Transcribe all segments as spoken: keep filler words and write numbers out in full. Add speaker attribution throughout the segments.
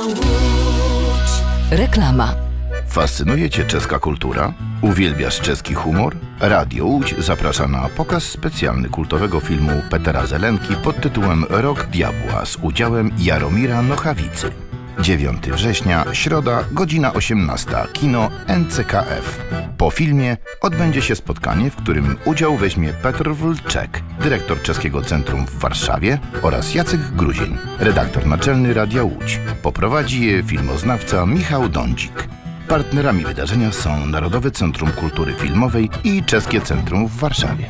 Speaker 1: Łódź. Reklama.
Speaker 2: Fascynuje Cię czeska kultura? Uwielbiasz czeski humor? Radio Łódź zaprasza na pokaz specjalny kultowego filmu Petera Zelenki pod tytułem Rok Diabła z udziałem Jaromira Nochawicy. dziewiątego września, środa, godzina osiemnasta, kino N C K F. Po filmie odbędzie się spotkanie, w którym udział weźmie Petr Wlczek, dyrektor Czeskiego Centrum w Warszawie, oraz Jacek Gruzień, redaktor naczelny Radia Łódź. Poprowadzi je filmoznawca Michał Dądzik. Partnerami wydarzenia są Narodowe Centrum Kultury Filmowej i Czeskie Centrum w Warszawie.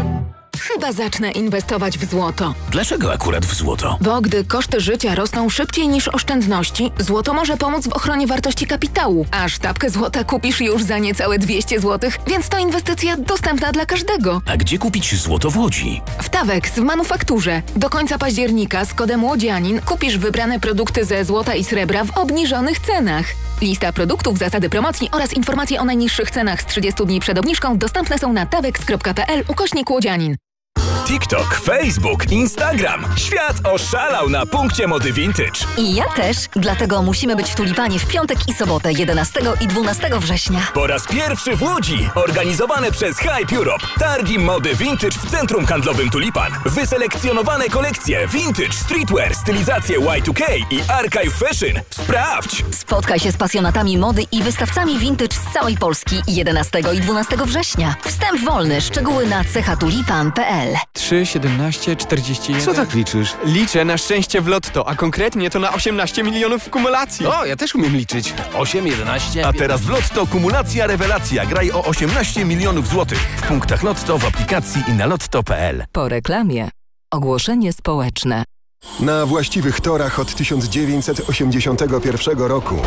Speaker 3: Chyba zacznę inwestować w złoto.
Speaker 4: Dlaczego akurat w złoto?
Speaker 3: Bo gdy koszty życia rosną szybciej niż oszczędności, złoto może pomóc w ochronie wartości kapitału. A sztabkę złota kupisz już za niecałe dwieście złotych, więc to inwestycja dostępna dla każdego.
Speaker 4: A gdzie kupić złoto w Łodzi?
Speaker 3: W Tawex w manufakturze. Do końca października z kodem Łodzianin kupisz wybrane produkty ze złota i srebra w obniżonych cenach. Lista produktów, zasady promocji oraz informacje o najniższych cenach z trzydziestu dni przed obniżką dostępne są na tawex kropka p l ukośnik łodzianin.
Speaker 5: TikTok, Facebook, Instagram. Świat oszalał na punkcie mody vintage.
Speaker 1: I ja też, dlatego musimy być w Tulipanie w piątek i sobotę jedenastego i dwunastego września.
Speaker 5: Po raz pierwszy w Łodzi. Organizowane przez Hype Europe. Targi mody vintage w centrum handlowym Tulipan. Wyselekcjonowane kolekcje vintage, streetwear, stylizacje Y dwa K i archive fashion. Sprawdź!
Speaker 1: Spotkaj się z pasjonatami mody i wystawcami vintage z całej Polski jedenastego i dwunastego września. Wstęp wolny, szczegóły na cechatulipan kropka p l.
Speaker 6: trzy, siedemnaście, czterdzieści jeden.
Speaker 7: Co tak liczysz?
Speaker 6: Liczę na szczęście w lotto, a konkretnie to na osiemnaście milionów w kumulacji.
Speaker 7: O, ja też umiem liczyć.
Speaker 4: osiem, jedenaście...
Speaker 8: A teraz w Lotto kumulacja rewelacja. Graj o osiemnaście milionów złotych. W punktach Lotto, w aplikacji i na lotto kropka p l.
Speaker 1: Po reklamie. Ogłoszenie społeczne.
Speaker 9: Na właściwych torach od tysiąc dziewięćset osiemdziesiątego pierwszego roku.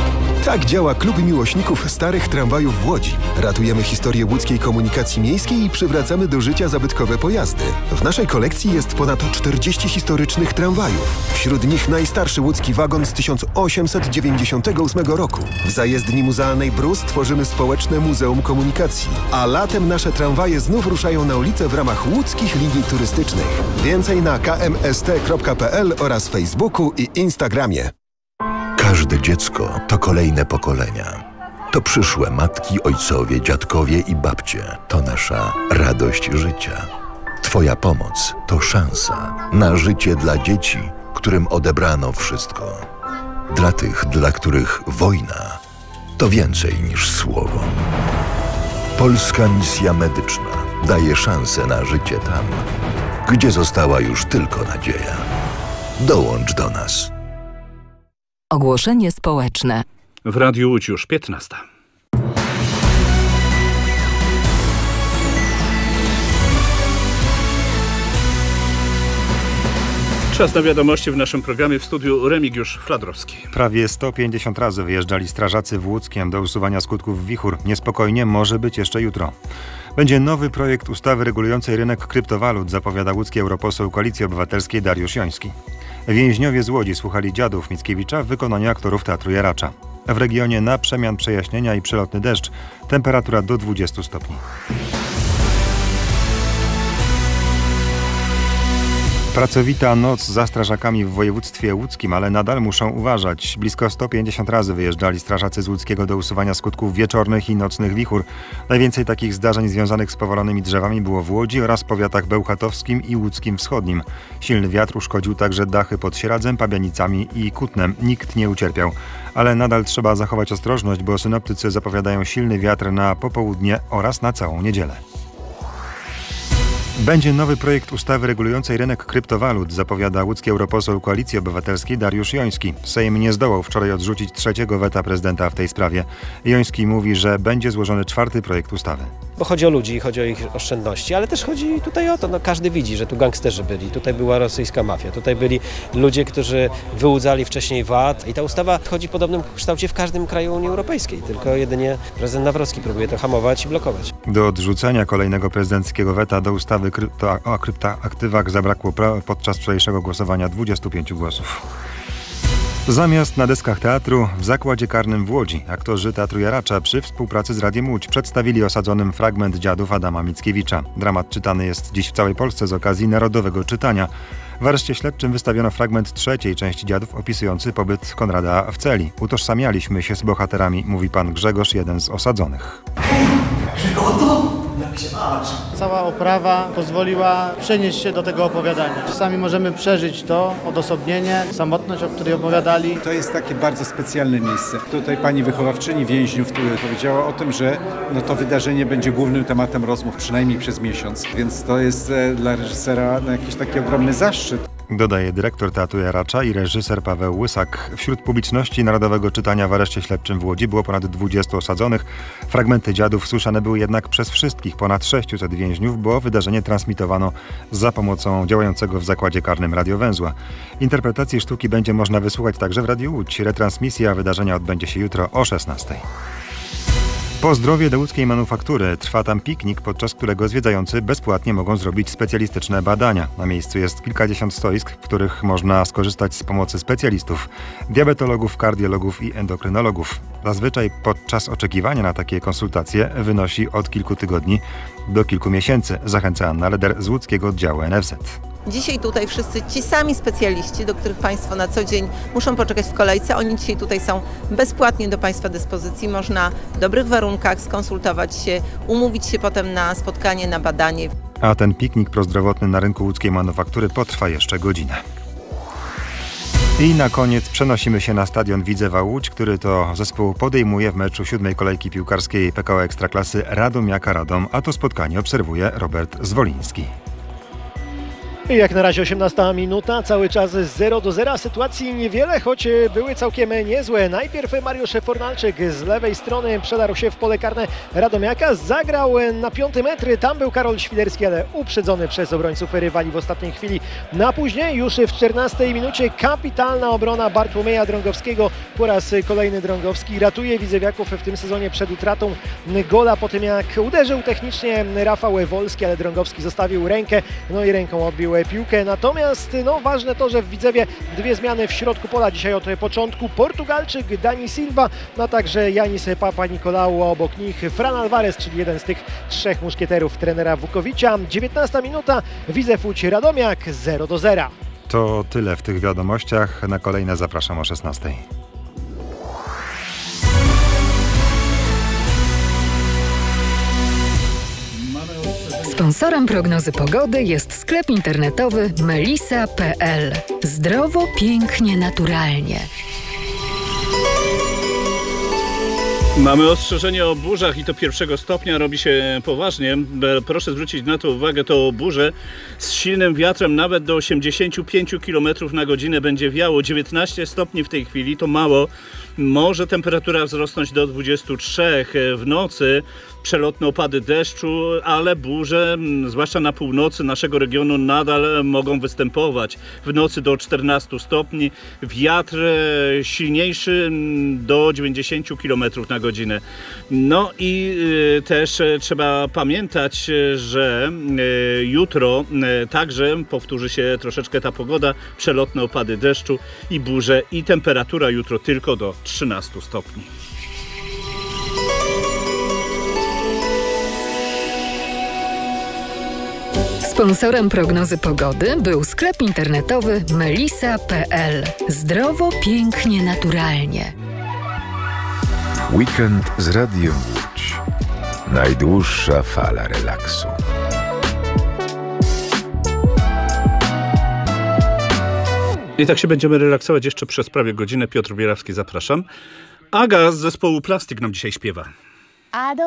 Speaker 9: Tak działa Klub Miłośników Starych Tramwajów w Łodzi. Ratujemy historię łódzkiej komunikacji miejskiej i przywracamy do życia zabytkowe pojazdy. W naszej kolekcji jest ponad czterdzieści historycznych tramwajów. Wśród nich najstarszy łódzki wagon z tysiąc osiemset dziewięćdziesiątego ósmego roku. W zajezdni muzealnej Brus tworzymy społeczne Muzeum Komunikacji. A latem nasze tramwaje znów ruszają na ulicę w ramach łódzkich linii turystycznych. Więcej na k m s t kropka p l oraz Facebooku i Instagramie.
Speaker 10: Każde dziecko to kolejne pokolenia. To przyszłe matki, ojcowie, dziadkowie i babcie. To nasza radość życia. Twoja pomoc to szansa na życie dla dzieci, którym odebrano wszystko. Dla tych, dla których wojna to więcej niż słowo. Polska Misja Medyczna daje szansę na życie tam, gdzie została już tylko nadzieja. Dołącz do nas.
Speaker 1: Ogłoszenie społeczne.
Speaker 11: W Radiu Łódź już piętnasta. Czas na wiadomości w naszym programie. W studiu Remigiusz Fladrowski.
Speaker 12: Prawie sto pięćdziesiąt razy wyjeżdżali strażacy w Łódzkiem do usuwania skutków wichur. Niespokojnie może być jeszcze jutro. Będzie nowy projekt ustawy regulującej rynek kryptowalut, zapowiada łódzki europoseł Koalicji Obywatelskiej Dariusz Joński. Więźniowie z Łodzi słuchali Dziadów Mickiewicza w wykonaniu aktorów Teatru Jaracza. W regionie na przemian przejaśnienia i przelotny deszcz, temperatura do dwudziestu stopni. Pracowita noc za strażakami w województwie łódzkim, ale nadal muszą uważać. Blisko sto pięćdziesiąt razy wyjeżdżali strażacy z Łódzkiego do usuwania skutków wieczornych i nocnych wichur. Najwięcej takich zdarzeń związanych z powalonymi drzewami było w Łodzi oraz powiatach bełchatowskim i łódzkim wschodnim. Silny wiatr uszkodził także dachy pod Sieradzem, Pabianicami i Kutnem. Nikt nie ucierpiał. Ale nadal trzeba zachować ostrożność, bo synoptycy zapowiadają silny wiatr na popołudnie oraz na całą niedzielę. Będzie nowy projekt ustawy regulującej rynek kryptowalut, zapowiada łódzki europoseł Koalicji Obywatelskiej Dariusz Joński. Sejm nie zdołał wczoraj odrzucić trzeciego weta prezydenta w tej sprawie. Joński mówi, że będzie złożony czwarty projekt ustawy.
Speaker 13: Bo chodzi o ludzi, chodzi o ich oszczędności, ale też chodzi tutaj o to, no każdy widzi, że tu gangsterzy byli, tutaj była rosyjska mafia, tutaj byli ludzie, którzy wyłudzali wcześniej V A T i ta ustawa chodzi w podobnym kształcie w każdym kraju Unii Europejskiej, tylko jedynie prezydent Nawrocki próbuje to hamować i blokować.
Speaker 12: Do odrzucenia kolejnego prezydenckiego weta do ustawy krypto, o kryptoaktywach zabrakło podczas wczorajszego głosowania dwudziestu pięciu głosów. Zamiast na deskach teatru w zakładzie karnym w Łodzi aktorzy Teatru Jaracza przy współpracy z Radiem Łódź przedstawili osadzonym fragment Dziadów Adama Mickiewicza. Dramat czytany jest dziś w całej Polsce z okazji Narodowego Czytania. W areszcie śledczym wystawiono fragment trzeciej części Dziadów opisujący pobyt Konrada w celi. Utożsamialiśmy się z bohaterami, mówi pan Grzegorz, jeden z osadzonych.
Speaker 7: Jak się masz? Cała oprawa pozwoliła przenieść się do tego opowiadania. Czasami możemy przeżyć to odosobnienie, samotność, o której opowiadali.
Speaker 14: To jest takie bardzo specjalne miejsce. Tutaj pani wychowawczyni więźniów który powiedziała o tym, że no to wydarzenie będzie głównym tematem rozmów przynajmniej przez miesiąc, więc to jest e, dla reżysera no, jakiś taki ogromny zaszczyt.
Speaker 12: Dodaje dyrektor Teatru Jaracza i reżyser Paweł Łysak. Wśród publiczności Narodowego Czytania w areszcie śledczym w Łodzi było ponad dwudziestu osadzonych. Fragmenty Dziadów słyszane były jednak przez wszystkich, ponad sześciuset więźniów, bo wydarzenie transmitowano za pomocą działającego w zakładzie karnym radiowęzła. Interpretacji sztuki będzie można wysłuchać także w Radiu Łódź. Retransmisja wydarzenia odbędzie się jutro o szesnastej. Po zdrowie do łódzkiej manufaktury trwa tam piknik, podczas którego zwiedzający bezpłatnie mogą zrobić specjalistyczne badania. Na miejscu jest kilkadziesiąt stoisk, w których można skorzystać z pomocy specjalistów, diabetologów, kardiologów i endokrynologów. Zazwyczaj podczas oczekiwania na takie konsultacje wynosi od kilku tygodni do kilku miesięcy, zachęca Anna Leder z łódzkiego oddziału N F Z.
Speaker 15: Dzisiaj tutaj wszyscy ci sami specjaliści, do których Państwo na co dzień muszą poczekać w kolejce, oni dzisiaj tutaj są bezpłatnie do Państwa dyspozycji. Można w dobrych warunkach skonsultować się, umówić się potem na spotkanie, na badanie.
Speaker 12: A ten piknik prozdrowotny na rynku łódzkiej manufaktury potrwa jeszcze godzinę. I na koniec przenosimy się na stadion Widzewa Łódź, który to zespół podejmuje w meczu siódmej kolejki piłkarskiej P K O Ekstraklasy Radomiaka Radom, a to spotkanie obserwuje Robert Zwoliński.
Speaker 16: I jak na razie osiemnasta minuta, cały czas zero do zera, sytuacji niewiele, choć były całkiem niezłe. Najpierw Mariusz Fornalczyk z lewej strony przedarł się w pole karne Radomiaka, zagrał na piąty metr, tam był Karol Świderski, ale uprzedzony przez obrońców rywali w ostatniej chwili. Na później już w czternastej minucie kapitalna obrona Bartłomieja Drągowskiego, po raz kolejny Drągowski ratuje Widzewiaków w tym sezonie przed utratą gola po tym jak uderzył technicznie Rafał Wolski, ale Drągowski zostawił rękę, no i ręką odbił piłkę. Natomiast no, ważne to, że w Widzewie dwie zmiany w środku pola dzisiaj od początku. Portugalczyk Dani Silva, no także Janis Papanikolaou, a obok nich Fran Alvarez, czyli jeden z tych trzech muszkieterów trenera Wukowicza. dziewiętnasta minuta, Widzew Łódź Radomiak zero do zera.
Speaker 12: To tyle w tych wiadomościach. Na kolejne zapraszam o szesnastej.
Speaker 3: Sponsorem prognozy pogody jest sklep internetowy melisa kropka p l. Zdrowo, pięknie, naturalnie.
Speaker 11: Mamy ostrzeżenie o burzach i to pierwszego stopnia, robi się poważnie. Proszę zwrócić na to uwagę, to burze z silnym wiatrem nawet do osiemdziesiąt pięć kilometrów na godzinę będzie wiało. dziewiętnaście stopni w tej chwili, to mało. Może temperatura wzrosnąć do dwudziestu trzech w nocy. Przelotne opady deszczu, ale burze, zwłaszcza na północy naszego regionu, nadal mogą występować. W nocy do czternastu stopni, wiatr silniejszy do dziewięćdziesięciu kilometrów na godzinę. No i y, też trzeba pamiętać, że y, jutro y, także powtórzy się troszeczkę ta pogoda, przelotne opady deszczu i burze i temperatura jutro tylko do trzynastu stopni.
Speaker 3: Sponsorem prognozy pogody był sklep internetowy melisa kropka p l. Zdrowo, pięknie, naturalnie.
Speaker 17: Weekend z Radiem Łódź. Najdłuższa fala relaksu.
Speaker 11: I tak się będziemy relaksować jeszcze przez prawie godzinę. Piotr Bierawski, zapraszam. Aga z zespołu Plastik nam dzisiaj śpiewa.